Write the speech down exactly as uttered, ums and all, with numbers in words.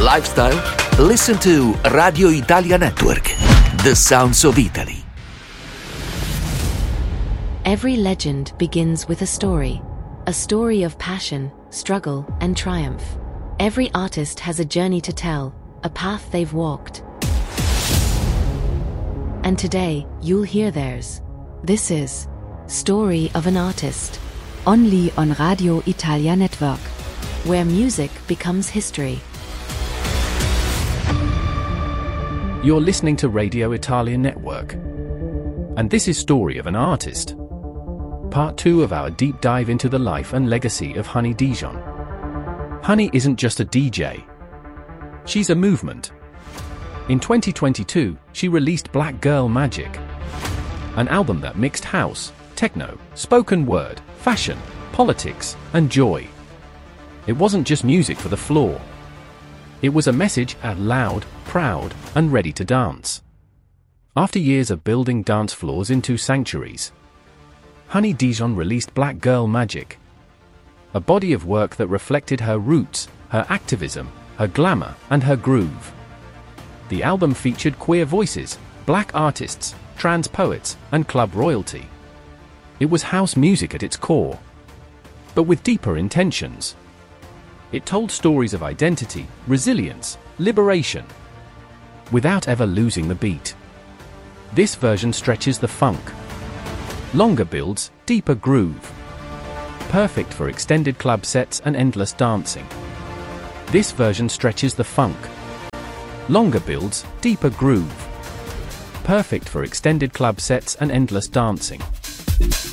lifestyle? Listen to Radio Italia Network, the sounds of Italy. Every legend begins with a story. A story of passion, struggle, and triumph. Every artist has a journey to tell, a path they've walked. And today, you'll hear theirs. This is Story of an Artist. Only on Radio Italia Network, where music becomes history. You're listening to Radio Italia Network. And this is Story of an Artist. Part two of our deep dive into the life and legacy of Honey Dijon. Honey isn't just a D J. She's a movement. In twenty twenty-two, she released Black Girl Magic, an album that mixed house, techno, spoken word, fashion, politics, and joy. It wasn't just music for the floor. It was a message out loud, proud, and ready to dance. After years of building dance floors into sanctuaries, Honey Dijon released Black Girl Magic, a body of work that reflected her roots, her activism, her glamour, and her groove. The album featured queer voices, black artists, trans poets, and club royalty. It was house music at its core, but with deeper intentions. It told stories of identity, resilience, liberation, without ever losing the beat. This version stretches the funk. Longer builds, deeper groove. Perfect for extended club sets and endless dancing. This version stretches the funk. Longer builds, deeper groove. Perfect for extended club sets and endless dancing.